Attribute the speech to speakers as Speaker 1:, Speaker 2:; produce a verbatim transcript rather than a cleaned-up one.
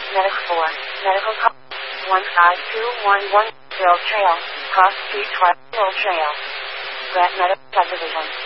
Speaker 1: Medical four, Medical Co- one five two one one, Hill Trail, Cross Street twelve, Hill Trail. Grant Medical Subdivision.